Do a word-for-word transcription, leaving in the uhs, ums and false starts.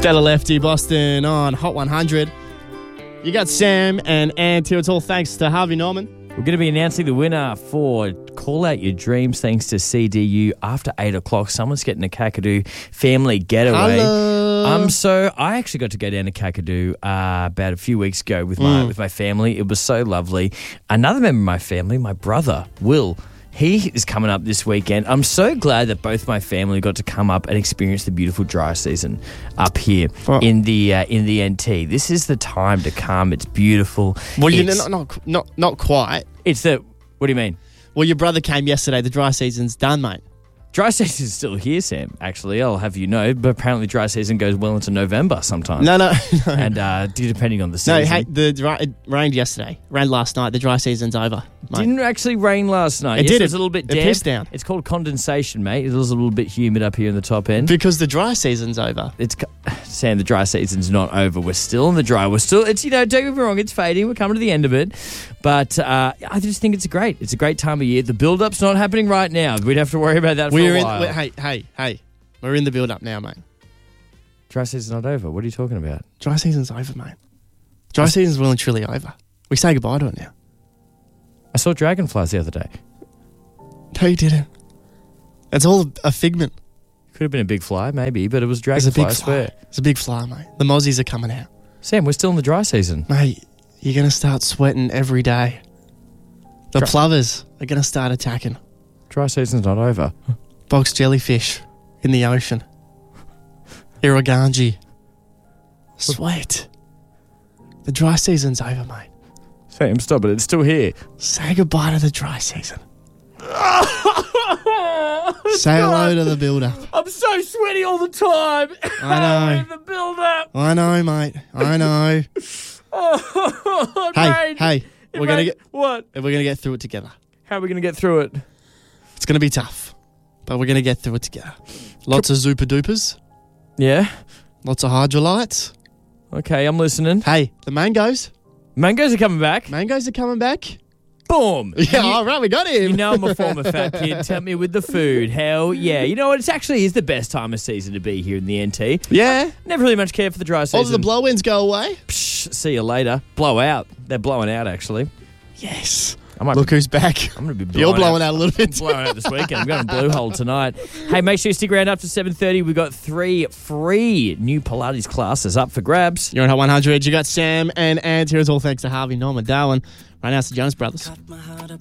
Stella Lefty, Boston on Hot one hundred. You got Sam and Ant here. It's all thanks to Harvey Norman. We're going to be announcing the winner for Call Out Your Dreams thanks to C D U after eight o'clock. Someone's getting a Kakadu family getaway. Hello. Um, so I actually got to go down to Kakadu uh, about a few weeks ago with my Mm. with my family. It was so lovely. Another member of my family, my brother, Will, he is coming up this weekend. I'm so glad that both my family got to come up and experience the beautiful dry season up here Oh. in the uh, in the N T. This is the time to come. It's beautiful. Well, you It's- know, not, not, not, not quite. It's the... What do you mean? Well, your brother came yesterday. The dry season's done, mate. Dry season is still here, Sam, actually. I'll have you know. But apparently dry season goes well into November sometimes. No, no, no. And uh, depending on the season. No, hey, the dry, it rained yesterday. Rained last night. The dry season's over, mate. Didn't actually rain last night. It yes, did. It was a little bit It damp. pissed down. It's called condensation, mate. It was a little bit humid up here in the top end. Because the dry season's over. It's Sam, the dry season's not over. We're still in the dry. We're still, it's, you know, don't get me wrong, it's fading. We're coming to the end of it. But uh, I just think it's a great, it's a great time of year. The build-up's not happening right now. We'd have to worry about that for We're a in. while. We're, hey, hey, hey. We're in the build-up now, mate. Dry season's not over. What are you talking about? Dry season's over, mate. Dry season's well and truly over. We say goodbye to it now. I saw dragonflies the other day. No, you didn't. It's all a figment. Could have been a big fly, maybe, but it was It's a dragonfly, big I fly. swear. It's a big fly, mate. The mozzies are coming out. Sam, we're still in the dry season. Mate, you're going to start sweating every day. The Dry- plovers are going to start attacking. Dry season's not over. Box jellyfish in the ocean. Irriganji. Sweat. The dry season's over, mate. Sam, stop it. It's still here. Say goodbye to the dry season. Say hello to the build-up. I'm so sweaty all the time. I know. the build-up. I know, mate. I know. Oh, it Hey, rained. hey. It We're gonna rained. get What? we're gonna get through it together. How are we going to get through it? It's gonna be tough, but we're gonna get through it together. Lots of Zupa Dupas, Yeah? lots of hydrolytes. Okay, I'm listening. Hey, the mangoes. Mangoes are coming back. Mangoes are coming back. Boom. Yeah, You- all right, we got him. You know I'm a former fat kid. Tell me with the food. Hell yeah. You know what? It's actually is the best time of season to be here in the N T. Yeah. Never really much care for the dry season. All of the blow-ins go away. Psh, see you later. Blow out. They're blowing out, actually. Yes. I might Look be, who's back. I'm going to be You're blowing blowing out a little bit. blowing out this weekend. I'm going to Blue Hole tonight. Hey, make sure you stick around up to seven thirty. We've got three free new Pilates classes up for grabs. You're on Hot one hundred. You got Sam and Ant here. It's all thanks to Harvey Norman Darwin. Right now it's the Jonas Brothers.